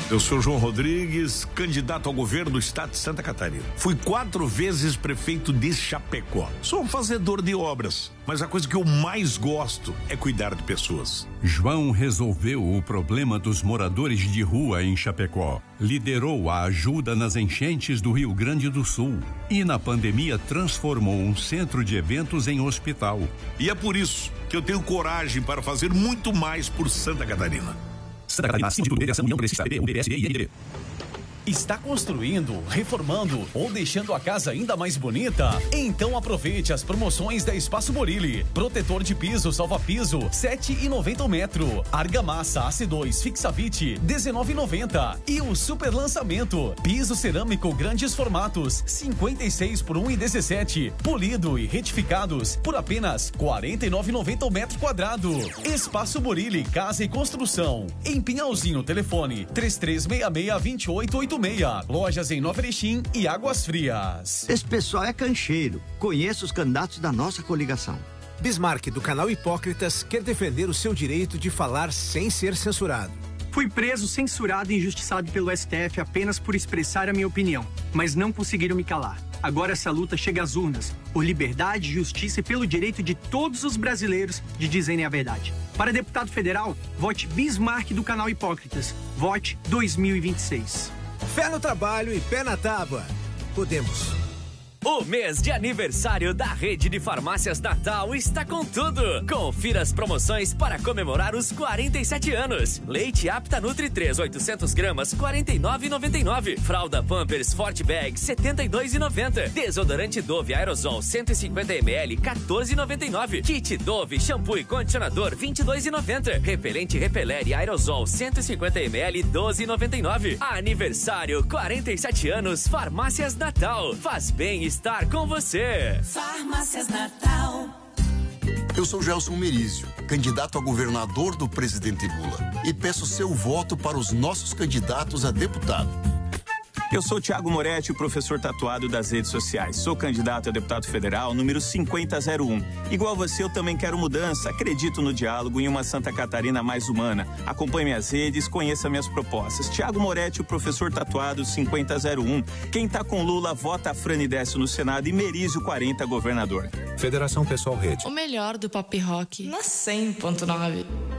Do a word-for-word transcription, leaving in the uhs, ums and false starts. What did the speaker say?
Eu sou João Rodrigues, candidato ao governo do estado de Santa Catarina. Fui quatro vezes prefeito de Chapecó. Sou um fazedor de obras, mas a coisa que eu mais gosto é cuidar de pessoas. João resolveu o problema dos moradores de rua em Chapecó. Liderou a ajuda nas enchentes do Rio Grande do Sul. E na pandemia transformou um centro de eventos em hospital. E é por isso que eu tenho coragem para fazer muito mais por Santa Catarina. Santa Catarina, acima de tudo, Federação União Progressista, P B, U B P S B e M D B. Está construindo, reformando ou deixando a casa ainda mais bonita? Então aproveite as promoções da Espaço Morilli. Protetor de piso salva-piso sete reais e noventa centavos o metro. Argamassa A C dois Fixavit dezenove reais e noventa centavos. E o super lançamento: piso cerâmico grandes formatos cinquenta e seis por um real e dezessete centavos. Polido e retificados por apenas quarenta e nove reais e noventa centavos o metro quadrado. Espaço Morilli Casa e Construção. Em Pinhalzinho, telefone três três seis seis, dois oito oito seis. Lojas em Nova Erechim e Águas Frias. Esse pessoal é cancheiro. Conheço os candidatos da nossa coligação. Bismarck, do canal Hipócritas, quer defender o seu direito de falar sem ser censurado. Fui preso, censurado e injustiçado pelo S T F apenas por expressar a minha opinião, mas não conseguiram me calar. Agora essa luta chega às urnas, por liberdade, justiça e pelo direito de todos os brasileiros de dizerem a verdade. Para deputado federal, vote Bismarck do canal Hipócritas. Vote dois mil e vinte e seis. Fé no trabalho e pé na tábua. Podemos. O mês de aniversário da Rede de Farmácias Natal está com tudo. Confira as promoções para comemorar os quarenta e sete anos. Leite Apta Nutri três, oitocentos gramas, quarenta e nove reais e noventa e nove centavos. Fralda Pampers Forte Bag, setenta e dois reais e noventa centavos. Desodorante Dove Aerosol cento e cinquenta mililitros, quatorze reais e noventa e nove centavos. Kit Dove Shampoo e Condicionador, vinte e dois reais e noventa centavos. Repelente Repeler e Aerosol cento e cinquenta mililitros, doze reais e noventa e nove centavos. Aniversário, quarenta e sete anos, Farmácias Natal. Faz bem estar com você. Farmácias Natal. Eu sou Gelson Merizio, candidato a governador do presidente Lula, e peço seu voto para os nossos candidatos a deputado. Eu sou Thiago Moretti, o professor tatuado das redes sociais. Sou candidato a deputado federal, número cinquenta zero um. Igual você, eu também quero mudança. Acredito no diálogo em uma Santa Catarina mais humana. Acompanhe minhas redes, conheça minhas propostas. Thiago Moretti, o professor tatuado cinquenta zero um. Quem tá com Lula, vota a Frane Décio no Senado e Merizio quarenta, governador. Federação Pessoal Rede. O melhor do pop rock na cem ponto nove.